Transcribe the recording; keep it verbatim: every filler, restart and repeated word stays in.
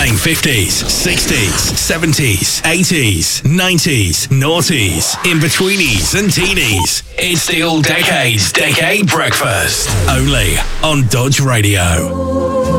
Playing fifties, sixties, seventies, eighties, nineties, noughties, in-betweenies and teenies. It's the All Decades Decade Breakfast. Only on Dodge Radio.